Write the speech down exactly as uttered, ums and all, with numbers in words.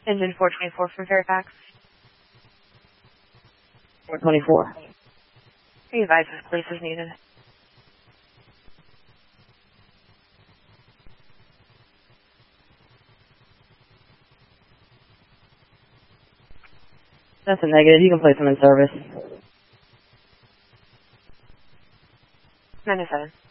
Engine four twenty-four for Fairfax. four twenty-four. Be advised if police is needed. That's a negative. You can place them in service. nine oh seven.